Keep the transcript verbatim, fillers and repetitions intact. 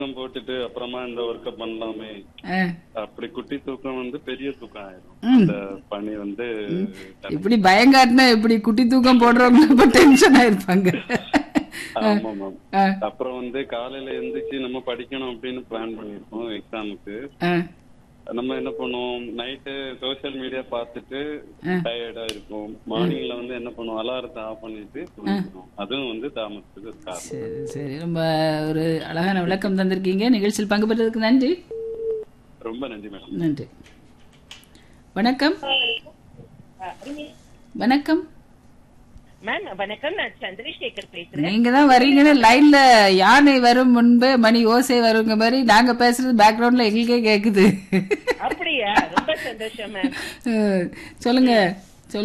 தூக்கம் போட்டுட்டு அப்புறமா இந்த ஒர்க்க பண்ணலாமே, ஆ. அப்படி குட்டி தூக்கம் வந்து பெரிய தூக்கம் ஆயிடும். ம். அந்த பணி வந்து இப்படி பயங்காட்டினா எப்படி குட்டி தூக்கம் போடுறவங்க இப்ப டென்ஷன் ஆயிருப்பாங்க. ஆமா மேம். ஆ, அப்புறம் வந்து காலையில எந்திரிச்சு நம்ம படிக்கணும் அப்படின்னு பிளான் பண்ணிருப்போம் எக்ஸாமுக்கு. ஆ, நம்ம என்ன பண்ணுவோம், நைட்டு சோசியல் மீடியா பார்த்துட்டு டயர்டா இருக்கும். மார்னிங்ல வந்து என்ன பண்ணுவோம், அலாரத்தை ஆஃப் பண்ணிட்டு தூங்கிடுவோம். அதுவும் வந்து தாமசத்துக்கு ஒரு காரணம். சரி சரி, ரொம்ப ஒரு அழகான விளக்கம் தந்திருக்கீங்க. நிகழ்ச்சியில் பங்கு பெற்றதுக்கு நன்றி. ரொம்ப நன்றி மேடம். நன்றி. வணக்கம். வணக்கம். மேம் வணக்கம், நான் சந்திரசேகர் பேசுறேன். நீங்க தான் வரீங்கன்னு லைன்ல யானை வரும் முன்பு மணி ஓசை வருங்க மாதிரி நாங்க பேசுறது பேக்ரவுண்ட்ல எங்களுக்கே கேக்குது. அப்படியா? ரொம்ப சந்தோஷம் மேம். அஹ், சொல்லுங்க.